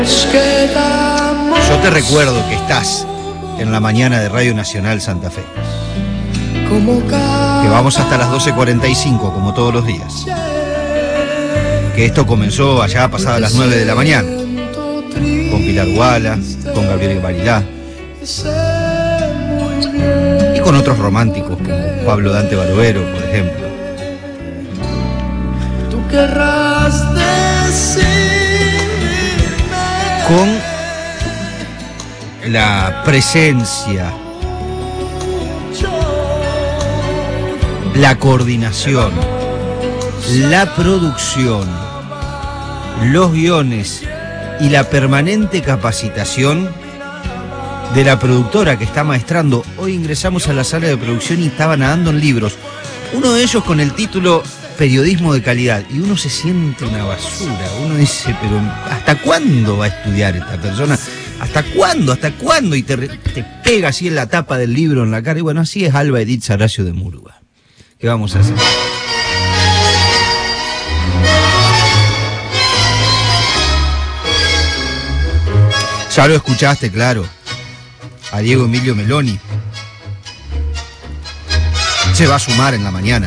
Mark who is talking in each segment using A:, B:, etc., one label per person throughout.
A: Yo te recuerdo que estás en la mañana de Radio Nacional Santa Fe, que vamos hasta las 12:45 como todos los días, que esto comenzó allá pasadas las 9 de la mañana con Pilar Guala, con Gabriel Barilá y con otros románticos como Pablo Dante Barovero, por ejemplo.
B: Tú querrás decirme
A: con la presencia, la coordinación, la producción, los guiones y la permanente capacitación de la productora que está maestrando. Hoy ingresamos a la sala de producción y estaba nadando en libros, uno de ellos con el título Periodismo de Calidad, y uno se siente una basura. Uno dice, pero ¿hasta cuándo va a estudiar esta persona? ¿Hasta cuándo? ¿Hasta cuándo? Y te pega así en la tapa del libro en la cara. Y bueno, así es Alba Edith Saracio de Murúa. ¿Qué vamos a hacer? Ya lo escuchaste, claro, a Diego Emilio Meloni. Se va a sumar en la mañana.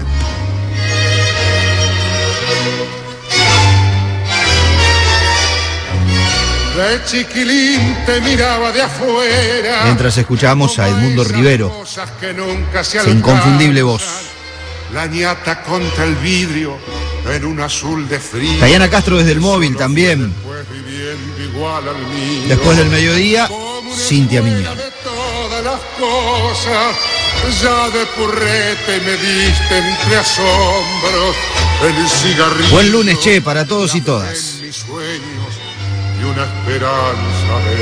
C: De chiquilín te miraba de afuera.
A: Mientras escuchamos a Edmundo Rivero, esa inconfundible voz.
C: La ñata contra el vidrio en un azul de frío.
A: Dayana Castro desde el móvil también. Después del mediodía, Cintia Miñón.
C: Todas las cosas ya de purrete me diste entre asombros el cigarrillo.
A: Buen lunes, che, para todos y todas.
C: Mis sueños y una esperanza de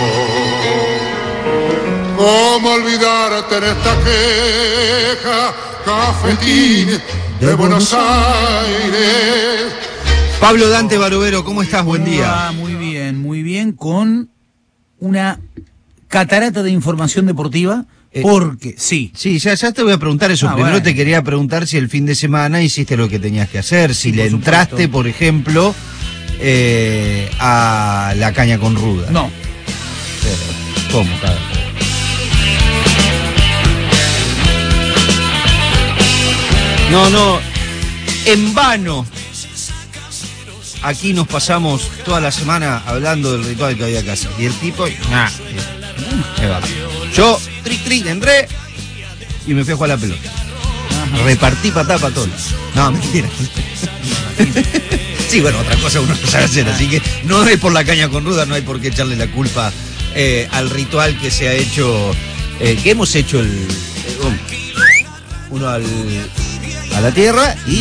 C: amor. ¿Cómo olvidarte en esta queja? Cafetín de Buenos Aires.
A: Pablo Dante Barovero, ¿cómo estás? Buen día.
D: Muy bien, con una catarata de información deportiva, porque sí.
A: Sí, ya te voy a preguntar eso. Primero bueno, te quería preguntar si el fin de semana hiciste lo que tenías que hacer, si le entraste, por ejemplo, a la caña con ruda.
D: No.
A: ¿Cómo, cabrón? No, en vano. Aquí nos pasamos toda la semana hablando del ritual que había que hacer. Y el tipo, yo, entré y me fui a jugar la pelota. Ajá. Repartí patá para todos. No, mentira. Sí, bueno, otra cosa uno no sabe hacer, así que no es por la caña con ruda, no hay por qué echarle la culpa al ritual que se ha hecho, que hemos hecho uno a la tierra y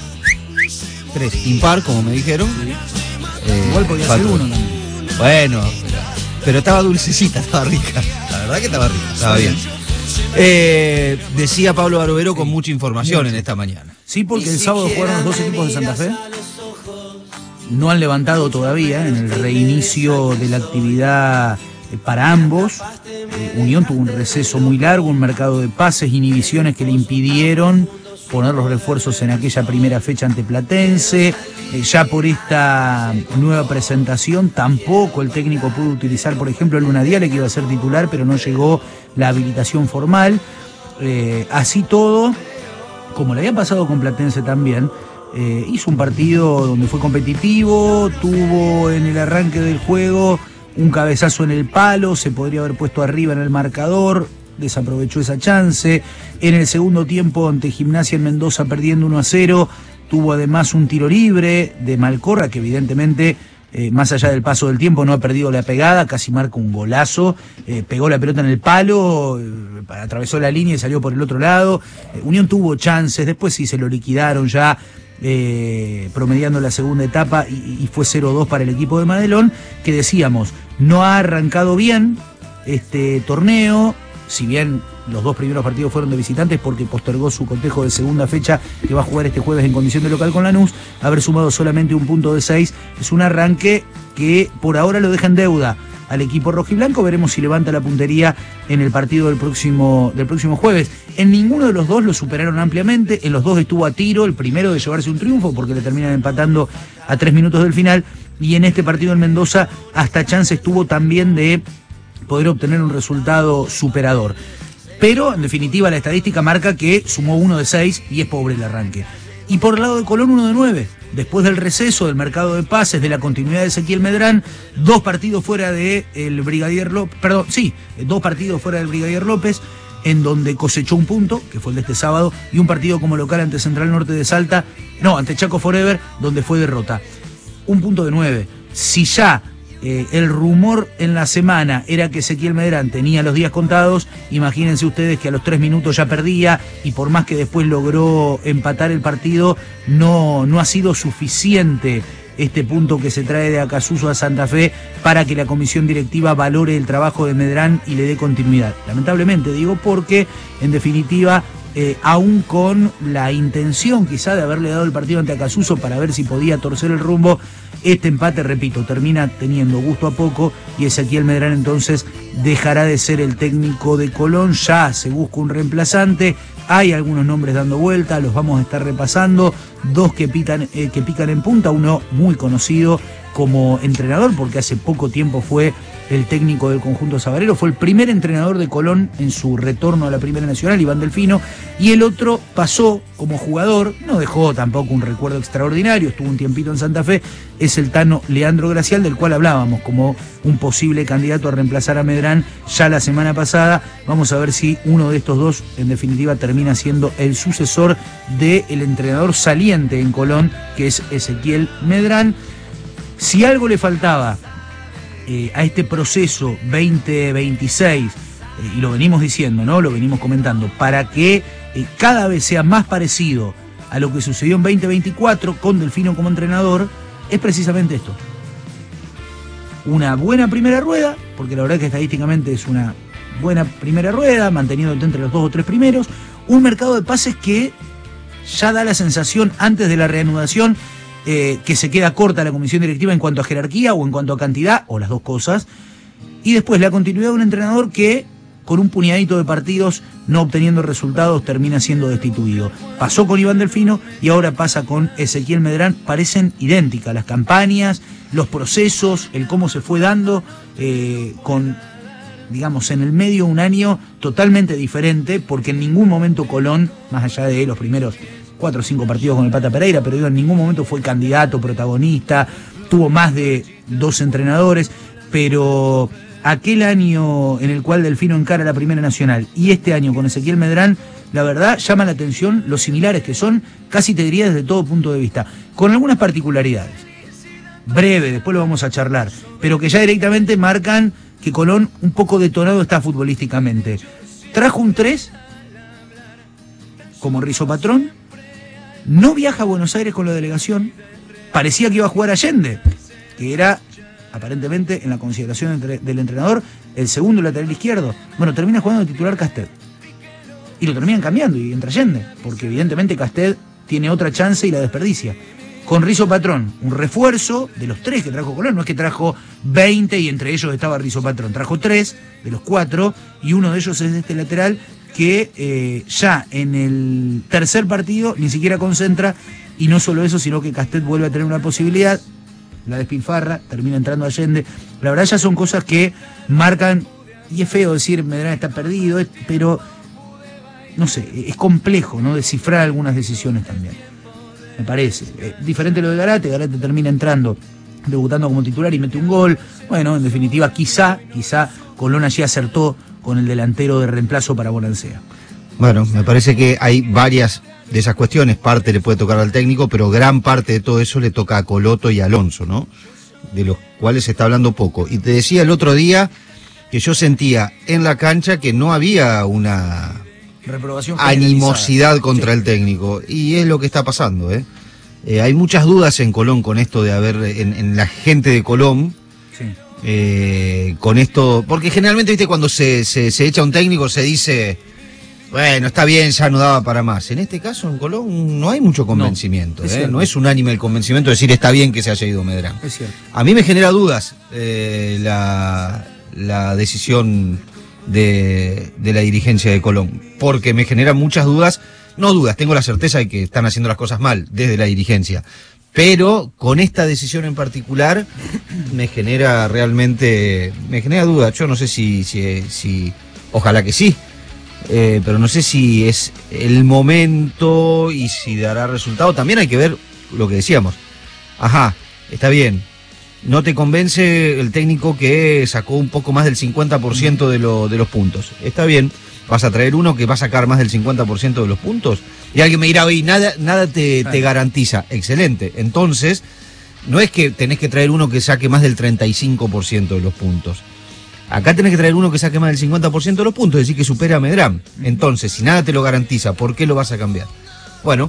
A: 3 impar, como me dijeron.
D: Igual podía ser uno también.
A: Bueno, pero estaba dulcecita, estaba rica. La verdad que estaba rica, estaba bien. Decía Pablo Barovero con mucha información en esta mañana.
D: Sí, porque el sábado jugaron los dos equipos de Santa Fe. No han levantado todavía en el reinicio de la actividad para ambos. Unión tuvo un receso muy largo, un mercado de pases, inhibiciones que le impidieron poner los refuerzos en aquella primera fecha ante Platense. Ya por esta nueva presentación tampoco el técnico pudo utilizar, por ejemplo, el Luna Diale, que iba a ser titular, pero no llegó la habilitación formal. Así todo, como le había pasado con Platense también, hizo un partido donde fue competitivo, tuvo en el arranque del juego un cabezazo en el palo, se podría haber puesto arriba en el marcador, desaprovechó esa chance. En el segundo tiempo ante Gimnasia en Mendoza perdiendo 1-0, tuvo además un tiro libre de Malcorra que evidentemente, más allá del paso del tiempo, no ha perdido la pegada, casi marca un golazo, pegó la pelota en el palo, atravesó la línea y salió por el otro lado. Unión tuvo chances, después sí se lo liquidaron ya promediando la segunda etapa y fue 0-2 para el equipo de Madelón, que decíamos, no ha arrancado bien este torneo. Si bien los dos primeros partidos fueron de visitantes porque postergó su cotejo de segunda fecha que va a jugar este jueves en condición de local con Lanús, haber sumado solamente un punto de 6 es un arranque que por ahora lo deja en deuda al equipo rojiblanco. Veremos si levanta la puntería en el partido del próximo jueves. En ninguno de los dos lo superaron ampliamente, en los dos estuvo a tiro, el primero de llevarse un triunfo porque le terminan empatando a 3 minutos del final, y en este partido en Mendoza hasta chances tuvo también de poder obtener un resultado superador. Pero, en definitiva, la estadística marca que sumó 1 de 6 y es pobre el arranque. Y por el lado de Colón, 1 de 9. Después del receso del mercado de pases, de la continuidad de Ezequiel Medrán, 2 partidos fuera del Brigadier López, perdón, sí, 2 partidos fuera del Brigadier López, en donde cosechó un punto, que fue el de este sábado, y un partido como local ante Central Norte de Salta, ante Chaco Forever, donde fue derrota. 1 punto de 9. Si ya el rumor en la semana era que Ezequiel Medrán tenía los días contados, imagínense ustedes que a los 3 minutos ya perdía, y por más que después logró empatar el partido, no ha sido suficiente este punto que se trae de Acasuso a Santa Fe para que la comisión directiva valore el trabajo de Medrán y le dé continuidad. Lamentablemente digo, porque en definitiva, aún con la intención quizá de haberle dado el partido ante Acasuso para ver si podía torcer el rumbo, este empate, repito, termina teniendo gusto a poco, y Ezequiel Medrán entonces dejará de ser el técnico de Colón. Ya se busca un reemplazante, hay algunos nombres dando vuelta, los vamos a estar repasando. 2 que pican en punta, uno muy conocido como entrenador, porque hace poco tiempo fue el técnico del conjunto sabarero, fue el primer entrenador de Colón en su retorno a la Primera Nacional, Iván Delfino, y el otro pasó como jugador, no dejó tampoco un recuerdo extraordinario, estuvo un tiempito en Santa Fe, es el tano Leandro Gracial, del cual hablábamos como un posible candidato a reemplazar a Medrán ya la semana pasada. Vamos a ver si uno de estos dos en definitiva termina siendo el sucesor del entrenador saliente en Colón, que es Ezequiel Medrán. Si algo le faltaba a este proceso 2026, y lo venimos diciendo, ¿no? Lo venimos comentando, para que cada vez sea más parecido a lo que sucedió en 2024 con Delfino como entrenador, es precisamente esto. Una buena primera rueda, porque la verdad que estadísticamente es una buena primera rueda, manteniéndote entre los 2 o 3 primeros, un mercado de pases que ya da la sensación antes de la reanudación que se queda corta la comisión directiva en cuanto a jerarquía o en cuanto a cantidad, o las dos cosas, y después la continuidad de un entrenador que con un puñadito de partidos no obteniendo resultados termina siendo destituido. Pasó con Iván Delfino y ahora pasa con Ezequiel Medrán. Parecen idénticas las campañas, los procesos, el cómo se fue dando, con, digamos, en el medio un año totalmente diferente, porque en ningún momento Colón, más allá de los primeros 4 o 5 partidos con el Pata Pereira, pero digo, en ningún momento fue candidato, protagonista, tuvo más de 2 entrenadores, pero aquel año en el cual Delfino encara la Primera Nacional y este año con Ezequiel Medrán, la verdad llama la atención los similares que son, casi te diría desde todo punto de vista, con algunas particularidades. Breve, después lo vamos a charlar, pero que ya directamente marcan que Colón un poco detonado está futbolísticamente. Trajo un 3 como Rizo Patrón, no viaja a Buenos Aires con la delegación, parecía que iba a jugar Allende, que era aparentemente en la consideración del entrenador el segundo lateral izquierdo. Bueno, termina jugando de titular Castet y lo terminan cambiando y entra Allende, porque evidentemente Castet tiene otra chance y la desperdicia. Con Rizo Patrón, un refuerzo de los 3 que trajo Colón, no es que trajo 20 y entre ellos estaba Rizo Patrón, trajo 3 de los 4 y uno de ellos es este lateral que ya en el tercer partido ni siquiera concentra, y no solo eso, sino que Castet vuelve a tener una posibilidad, la despilfarra, termina entrando Allende. La verdad ya son cosas que marcan, y es feo decir Medrán está perdido, pero no sé, es complejo, ¿no?, descifrar algunas decisiones también, me parece. Diferente lo de Garate termina entrando, debutando como titular y mete un gol. Bueno, en definitiva, quizá Colón allí acertó con el delantero de reemplazo para Bonancea.
A: Bueno, me parece que hay varias de esas cuestiones, parte le puede tocar al técnico, pero gran parte de todo eso le toca a Coloto y a Alonso, ¿no?, de los cuales se está hablando poco. Y te decía el otro día que yo sentía en la cancha que no había una
D: reprobación
A: animosidad contra el técnico, y es lo que está pasando, hay muchas dudas en Colón con esto de haber, en la gente de Colón,
D: sí.
A: Con esto, porque generalmente, viste, cuando se echa un técnico se dice, bueno, está bien, ya no daba para más. En este caso, en Colón, no hay mucho convencimiento, no es unánime el convencimiento de decir está bien que se haya ido Medrán.
D: Es cierto.
A: A mí me genera dudas la decisión de la dirigencia de Colón, porque me genera muchas dudas, no dudas, tengo la certeza de que están haciendo las cosas mal desde la dirigencia, Pero con esta decisión en particular me genera duda. Yo no sé si ojalá que sí, pero no sé si es el momento y si dará resultado. También hay que ver lo que decíamos. Ajá, está bien. No te convence el técnico que sacó un poco más del 50% de los puntos. Está bien. ¿Vas a traer uno que va a sacar más del 50% de los puntos? Y alguien me dirá, oye, nada te garantiza. Excelente. Entonces, no es que tenés que traer uno que saque más del 35% de los puntos. Acá tenés que traer uno que saque más del 50% de los puntos, es decir, que supere a Medrán. Entonces, si nada te lo garantiza, ¿por qué lo vas a cambiar? Bueno,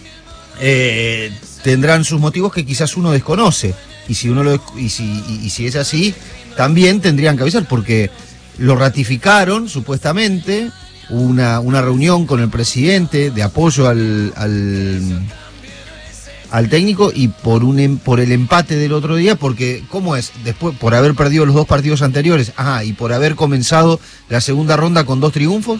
A: tendrán sus motivos que quizás uno desconoce. Y si es así, también tendrían que avisar, porque lo ratificaron, supuestamente, una reunión con el presidente de apoyo al técnico y por el empate del otro día, porque, ¿cómo es? Después, por haber perdido los 2 partidos anteriores, y por haber comenzado la segunda ronda con 2 triunfos,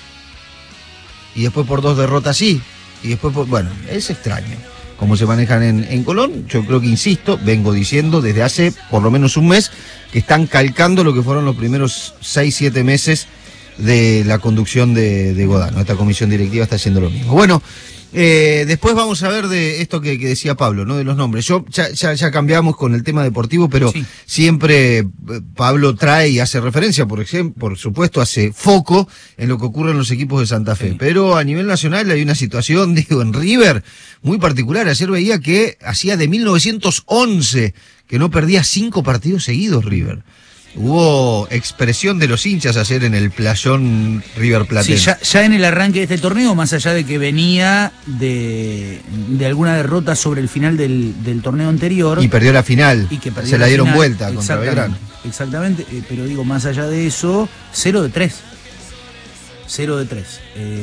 A: y después por 2 derrotas sí, y después, bueno, es extraño cómo se manejan en Colón. Yo creo que, insisto, vengo diciendo desde hace por lo menos un mes que están calcando lo que fueron los primeros 6-7 meses de la conducción de Godano. Esta comisión directiva está haciendo lo mismo. Bueno, después vamos a ver de esto que decía Pablo, ¿no? De los nombres. Ya cambiamos con el tema deportivo, pero sí, siempre Pablo trae y hace referencia, por supuesto, hace foco en lo que ocurre en los equipos de Santa Fe. Sí. Pero a nivel nacional hay una situación, en River muy particular. Ayer veía que hacía de 1911 que no perdía 5 partidos seguidos River. Hubo expresión de los hinchas ayer en el playón River Platense. Sí,
D: ya en el arranque de este torneo, más allá de que venía de alguna derrota sobre el final del torneo anterior.
A: Y perdió la final. Se la dieron vuelta contra Belgrano.
D: Exactamente, pero digo, más allá de eso, 0 de 3. 0 de 3.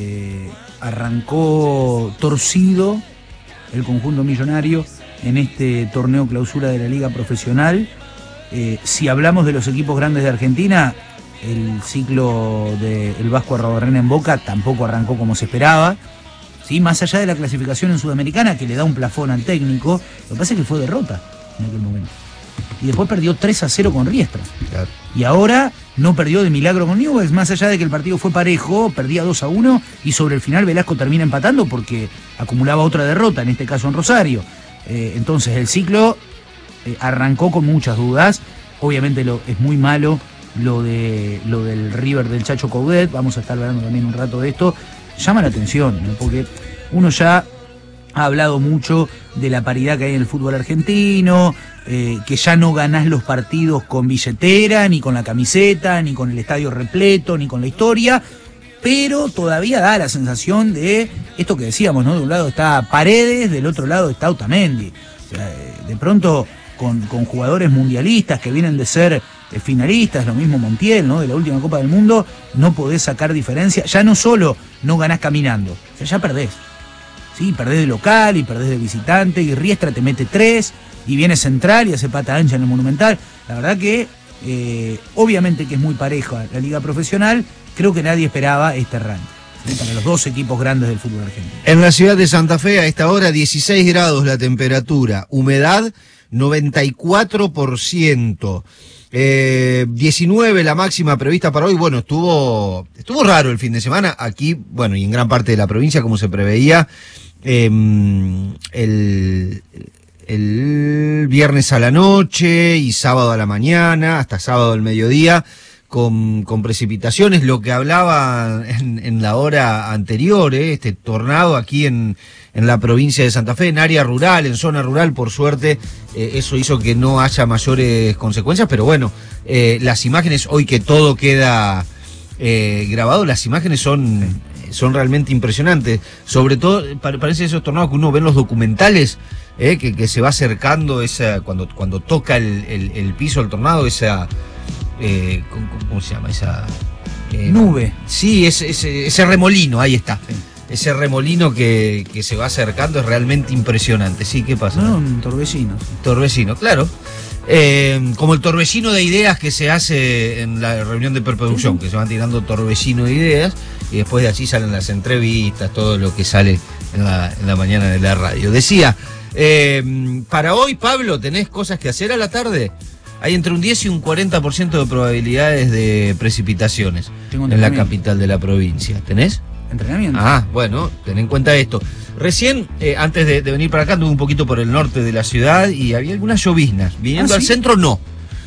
D: Arrancó torcido el conjunto millonario en este torneo clausura de la Liga Profesional. Si hablamos de los equipos grandes de Argentina, el ciclo del Vasco Arrobarrena en Boca tampoco arrancó como se esperaba. ¿Sí? Más allá de la clasificación en Sudamericana, que le da un plafón al técnico, lo que pasa es que fue derrota en aquel momento. Y después perdió 3-0 con Riestra. Claro. Y ahora no perdió de milagro con Newell's, más allá de que el partido fue parejo, perdía 2-1 y sobre el final Velasco termina empatando porque acumulaba otra derrota, en este caso en Rosario. Entonces el ciclo arrancó con muchas dudas. Obviamente es muy malo lo del River del Chacho Coudet. Vamos a estar hablando también un rato de esto. Llama la atención, ¿no? Porque uno ya ha hablado mucho de la paridad que hay en el fútbol argentino, que ya no ganás los partidos con billetera, ni con la camiseta, ni con el estadio repleto, ni con la historia, pero todavía da la sensación de esto que decíamos, ¿no? De un lado está Paredes, del otro lado está Otamendi. O sea, de pronto con jugadores mundialistas que vienen de ser finalistas, lo mismo Montiel, ¿no? De la última Copa del Mundo, no podés sacar diferencia. Ya no solo no ganás caminando, o sea, ya perdés. Sí, perdés de local y perdés de visitante, y Riestra te mete 3, y viene Central y hace pata ancha en el Monumental. La verdad que, obviamente que es muy pareja la Liga Profesional, creo que nadie esperaba este ranking, ¿sí? Para los 2 equipos grandes del fútbol argentino.
A: En la ciudad de Santa Fe, a esta hora, 16 grados la temperatura, humedad 94%. 19 la máxima prevista para hoy. Bueno, estuvo raro el fin de semana aquí, bueno, y en gran parte de la provincia, como se preveía. El viernes a la noche y sábado a la mañana, hasta sábado al mediodía, con precipitaciones, lo que hablaba en la hora anterior, este tornado aquí en la provincia de Santa Fe, en área rural, en zona rural, por suerte, eso hizo que no haya mayores consecuencias, pero bueno, las imágenes, hoy que todo queda grabado, las imágenes son realmente impresionantes, sobre todo, parece esos tornados que uno ve en los documentales, que se va acercando cuando toca el piso del tornado, esa... ¿cómo se llama? Esa
D: nube.
A: Sí, ese remolino, ahí está. Sí. Ese remolino que se va acercando es realmente impresionante. Sí, ¿qué pasa?
D: No, un torbellino.
A: Torbellino, claro. Como el torbellino de ideas que se hace en la reunión de preproducción, que se van tirando torbellino de ideas y después de allí salen las entrevistas, todo lo que sale en la mañana de la radio. Decía, Para hoy, Pablo, ¿tenés cosas que hacer a la tarde? Hay entre un 10 y un 40% de probabilidades de precipitaciones en la capital de la provincia. ¿Tenés?
D: Entrenamiento.
A: Ah, bueno, ten en cuenta esto. Recién, antes de venir para acá, anduve un poquito por el norte de la ciudad y había algunas lloviznas. Viniendo al centro, no.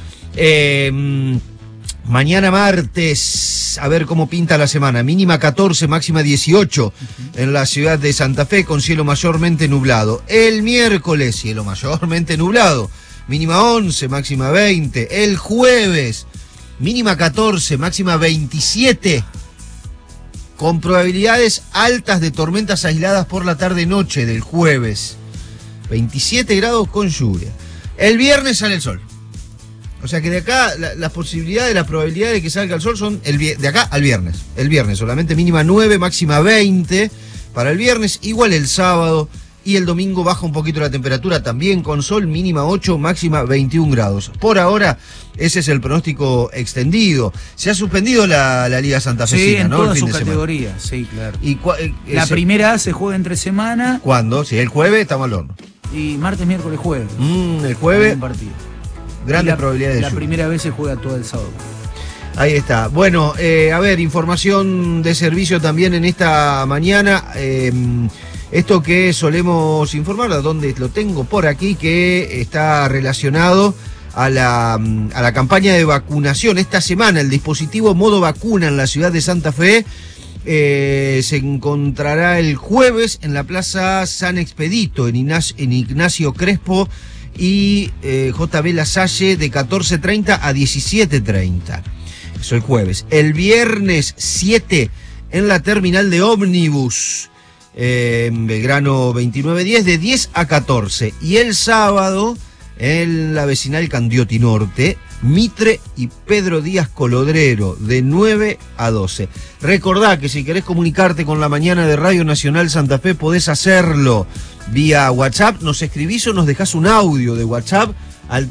A: Mañana martes, a ver cómo pinta la semana. Mínima 14, máxima 18 en la ciudad de Santa Fe, con cielo mayormente nublado. El miércoles, cielo mayormente nublado. Mínima 11, máxima 20. El jueves, mínima 14, máxima 27. Con probabilidades altas de tormentas aisladas por la tarde-noche del jueves. 27 grados con lluvia. El viernes sale el sol. O sea que de acá las posibilidades, las probabilidades de que salga el sol son de acá al viernes. El viernes solamente mínima 9, máxima 20 para el viernes. Igual el sábado y el domingo baja un poquito la temperatura también con sol, mínima 8, máxima 21 grados. Por ahora ese es el pronóstico extendido. Se ha suspendido la Liga Santafesina,
D: sí, en
A: ¿no?
D: todas sus categorías, sí, claro.
A: Y
D: la primera A se juega entre semana.
A: ¿Cuándo? Sí, el jueves estamos al horno.
D: Y martes, miércoles, jueves.
A: El jueves.
D: Un partido.
A: Grandes probabilidades de
D: La
A: lluvia.
D: primera vez se juega todo el sábado.
A: Ahí está. Bueno, a ver, información de servicio también en esta mañana. Esto que solemos informar, a donde lo tengo por aquí, que está relacionado a la campaña de vacunación. Esta semana el dispositivo Modo Vacuna en la ciudad de Santa Fe se encontrará el jueves en la Plaza San Expedito, en Ignacio Crespo y JB Lasalle, de 14:30 a 17:30. Eso el jueves. El viernes 7 en la terminal de ómnibus, Belgrano 2910, de 10 a 14. Y el sábado en la vecinal Candioti Norte, Mitre y Pedro Díaz Colodrero, de 9 a 12. Recordá que si querés comunicarte con la mañana de Radio Nacional Santa Fe, podés hacerlo vía WhatsApp. Nos escribís o nos dejás un audio de WhatsApp al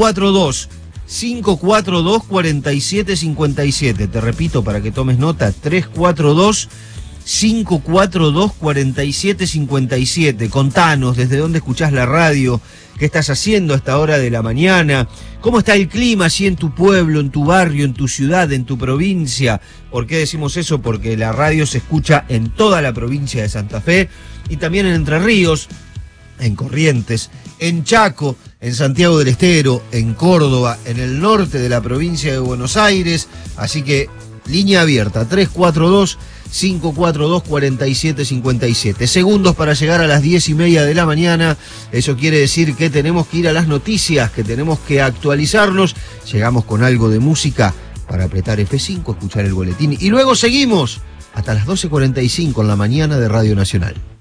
A: 342-542-4757. Te repito para que tomes nota, 342-542-4757. Contanos desde dónde escuchás la radio, qué estás haciendo a esta hora de la mañana, cómo está el clima así en tu pueblo, en tu barrio, en tu ciudad, en tu provincia. ¿Por qué decimos eso? Porque la radio se escucha en toda la provincia de Santa Fe y también en Entre Ríos, en Corrientes, en Chaco, en Santiago del Estero, en Córdoba, en el norte de la provincia de Buenos Aires. Así que línea abierta, 342-542-4757. Segundos para llegar a las 10:30 de la mañana. Eso quiere decir que tenemos que ir a las noticias, que tenemos que actualizarnos. Llegamos con algo de música para apretar F5, escuchar el boletín. Y luego seguimos hasta las 12:45 en la mañana de Radio Nacional.